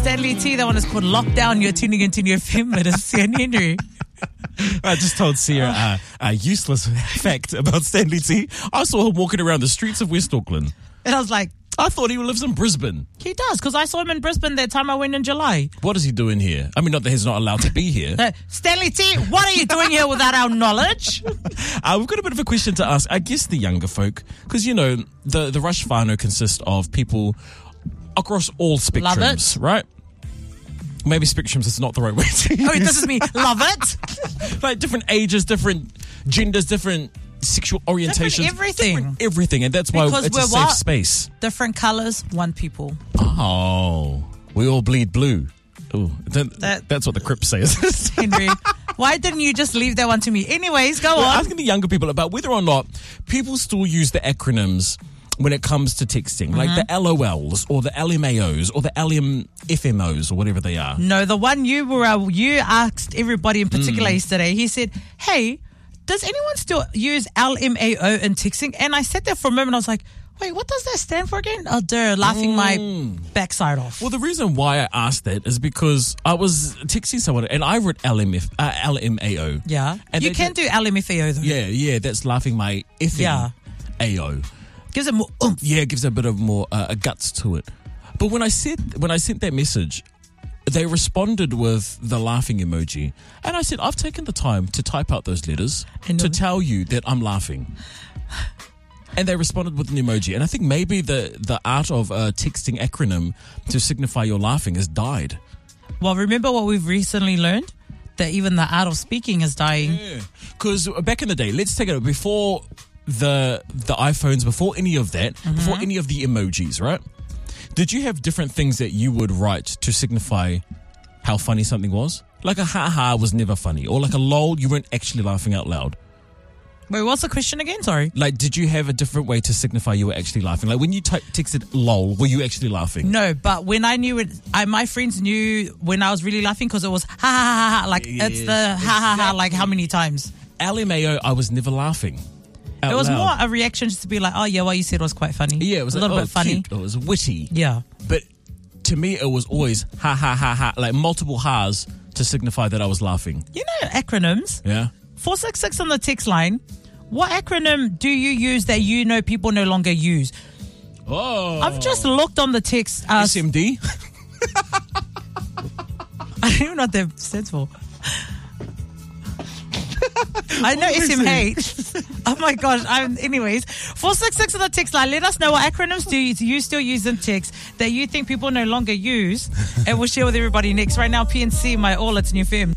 Stanley T, that one is called Lockdown. You're tuning into New FM with Sia and Henry. I just told Sia a useless fact about Stanley T. I saw him walking around the streets of West Auckland. And I was like, I thought he lives in Brisbane. he does, because I saw him in Brisbane that time I went in July. What is he doing here? I mean, not that he's not allowed to be here. Stanley T, what are you doing here without our knowledge? We've got a bit of a question to ask, I guess, the younger folk. Because, you know, the Rush whānau consists of people across all spectrums, right? Maybe spectrums is not the right way to use. Oh, this is me. Love it. Like different ages, different genders, different sexual orientations. Different everything. And that's why Because it's a we're safe what? space. Different colours, one people. Oh, we all bleed blue. Ooh, that's what the Crips says. Henry, why didn't you just leave that one to me? Anyways, go We're on. asking the younger people about whether or not people still use the acronyms when it comes to texting, like the LOLs or the LMAOs or the LMFMOs or whatever they are. No, the one you asked everybody in particular yesterday. He said, hey, does anyone still use LMAO in texting? And I sat there for a moment. I was like, wait, what does that stand for again? Oh, laughing my backside off. Well, the reason why I asked that is because I was texting someone and I wrote LMAO. Yeah. And you can do LMFAO though. Yeah, that's laughing my effing AO. Gives it more oomph. Yeah, it gives a bit of more guts to it. But when I sent that message, they responded with the laughing emoji. And I said, I've taken the time to type out those letters to tell you that I'm laughing. And they responded with an emoji. And I think maybe the art of texting acronym to signify your laughing has died. Well, remember what we've recently learned? That even the art of speaking is dying. Yeah. Because back in the day, let's take it before the iPhones, before any of that, before any of the emojis, right? Did you have different things that you would write to signify how funny something was? Like a ha-ha was never funny. Or like a lol, you weren't actually laughing out loud. Wait, what's the question again? Sorry. Like, did you have a different way to signify you were actually laughing? Like, when you texted lol, were you actually laughing? No, but when I knew it, my friends knew when I was really laughing because it was ha ha ha ha. Like, it's the ha ha ha, like how many times? LMAO, I was never laughing. It was more a reaction just to be like, oh yeah, what you said was quite funny. Yeah, it was a little bit funny. Cute. It was witty. Yeah. But to me, it was always ha ha ha ha, like multiple ha's to signify that I was laughing. You know acronyms? Yeah. 466 on the text line. What acronym do you use that you know people no longer use? Oh. I've just looked on the text. SMD? I don't even know what that stands for. I know SMH. Oh my gosh. Anyways, 466 on the text line. Let us know what acronyms do you still use in text that you think people no longer use. And we'll share with everybody next. Right now, PNC, my all, it's New FM.